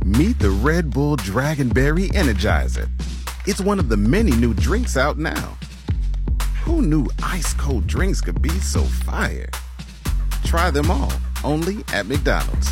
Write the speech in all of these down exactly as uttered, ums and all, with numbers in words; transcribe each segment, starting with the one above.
Meet the Red Bull Dragonberry Energizer. It's one of the many new drinks out now. Who knew ice-cold drinks could be so fire? Try them all, only at McDonald's.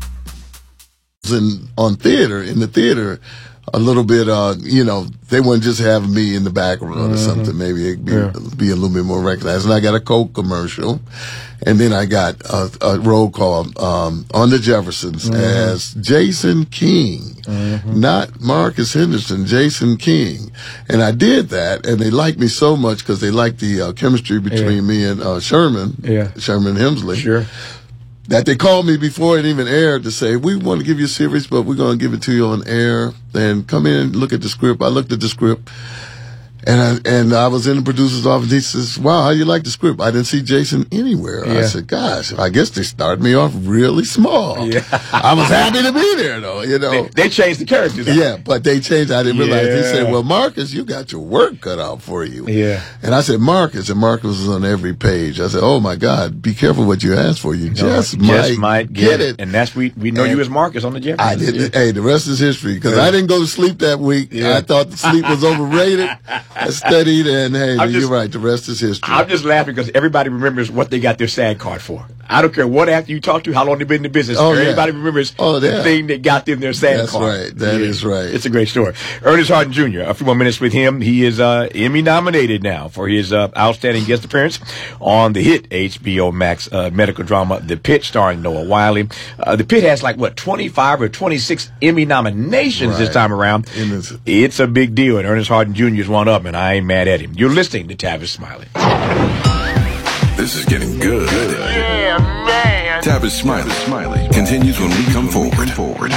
In, on theater, in the theater, a little bit, uh, you know, they wouldn't just have me in the background mm-hmm. or something. Maybe it'd be, yeah. be a little bit more recognized. And I got a Coke commercial. And then I got a, a roll call um, on the Jeffersons mm-hmm. as Jason King, mm-hmm. not Marcus Henderson, Jason King. And I did that, and they liked me so much because they liked the uh, chemistry between yeah. me and uh, Sherman, yeah. Sherman Hemsley. Sure. That they called me before it even aired to say, we want to give you a series, but we're going to give it to you on air. Then come in and look at the script. I looked at the script, and I, and I was in the producer's office. He says, wow, how you like the script? I didn't see Jason anywhere. Yeah. I said, gosh, I guess they started me off really small. Yeah. I was happy to be there, though, you know. They, they changed the characters. Yeah, but they changed. I didn't realize. Yeah. He said, well, Marcus, you got your work cut out for you. Yeah. And I said, Marcus, and Marcus was on every page. I said, oh, my God, be careful what you ask for. You no, just, just might, might get, get it. it. And that's we we know and you as Marcus on the Jeffersons. I did. Hey, the rest is history, because yeah. I didn't go to sleep that week. Yeah. I thought the sleep was overrated. I studied, and hey, just, you're right. The rest is history. I'm just laughing because everybody remembers what they got their SAG card for. I don't care what actor you talk to, how long they've been in the business. Oh, everybody yeah. remembers oh, yeah. the thing that got them their SAG That's card. That's right. That yeah. is right. It's a great story. Ernest Harden Junior, a few more minutes with him. He is uh, Emmy nominated now for his uh, outstanding guest appearance on the hit H B O Max uh, medical drama The Pit, starring Noah Wiley. Uh, The Pit has like, what, twenty-five or twenty-six Emmy nominations right. this time around. It's a big deal, and Ernest Harden Junior is one of them, and I ain't mad at him. You're listening to Tavis Smiley. This is getting good. Yeah, man. Tavis Smiley, Smiley continues when we come forward. forward.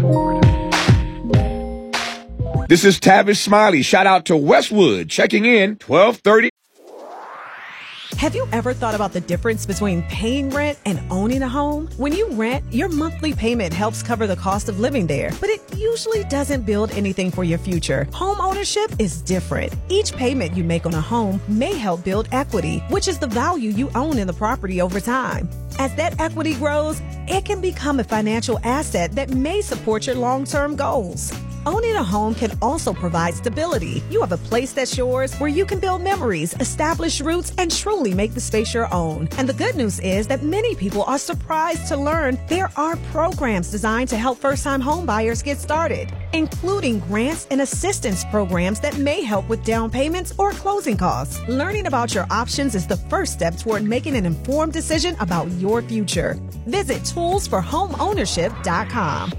This is Tavis Smiley. Shout out to Westwood checking in twelve thirty. Have you ever thought about the difference between paying rent and owning a home? When you rent, your monthly payment helps cover the cost of living there, but it usually doesn't build anything for your future. Home ownership is different. Each payment you make on a home may help build equity, which is the value you own in the property over time. As that equity grows, it can become a financial asset that may support your long-term goals. Owning a home can also provide stability. You have a place that's yours where you can build memories, establish roots, and truly make the space your own. And the good news is that many people are surprised to learn there are programs designed to help first-time home buyers get started, including grants and assistance programs that may help with down payments or closing costs. Learning about your options is the first step toward making an informed decision about your future. Visit tools for home ownership dot com.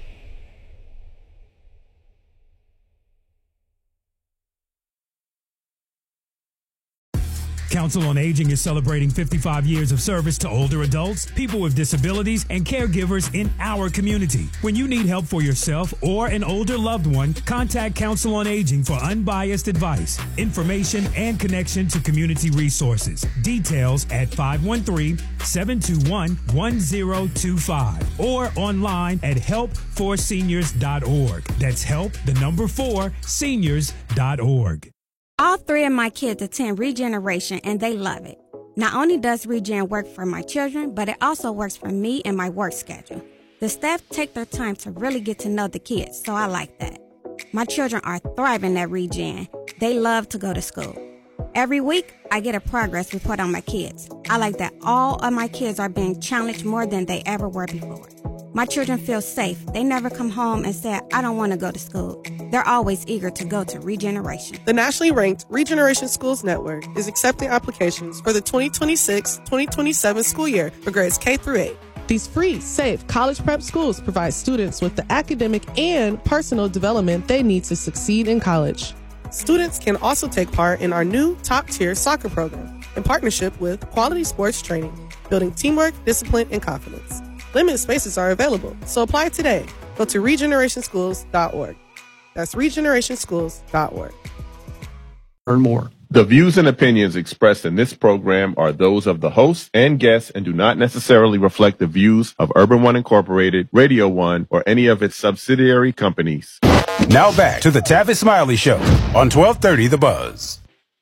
Council on Aging is celebrating fifty-five years of service to older adults, people with disabilities, and caregivers in our community. When you need help for yourself or an older loved one, contact Council on Aging for unbiased advice, information, and connection to community resources. Details at five one three, seven two one, one zero two five or online at help for seniors dot org. That's help, the number four, seniors dot org. All three of my kids attend Regeneration, and they love it. Not only does Regen work for my children, but it also works for me and my work schedule. The staff take their time to really get to know the kids, so I like that. My children are thriving at Regen. They love to go to school. Every week, I get a progress report on my kids. I like that all of my kids are being challenged more than they ever were before. My children feel safe. They never come home and say, I don't want to go to school. They're always eager to go to Regeneration. The nationally ranked Regeneration Schools Network is accepting applications for the twenty twenty-six twenty twenty-seven school year for grades K through eight. These free, safe college prep schools provide students with the academic and personal development they need to succeed in college. Students can also take part in our new top-tier soccer program in partnership with Quality Sports Training, building teamwork, discipline, and confidence. Limited spaces are available, so apply today. Go to regeneration schools dot org. That's regeneration schools dot org. Earn more. The views and opinions expressed in this program are those of the host and guests and do not necessarily reflect the views of Urban One Incorporated, Radio One, or any of its subsidiary companies. Now back to the Tavis Smiley Show on twelve thirty The Buzz.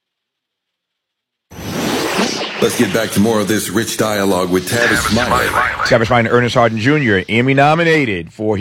Let's get back to more of this rich dialogue with Tavis Smiley. Tavis Smiley and Ernest Harden Junior, Emmy nominated for